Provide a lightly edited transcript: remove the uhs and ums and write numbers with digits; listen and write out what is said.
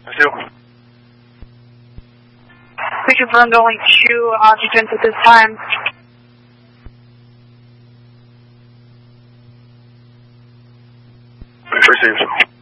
안녕하세요. Could you confirm only 2 occupants at this time? 네, 저희 세입니다.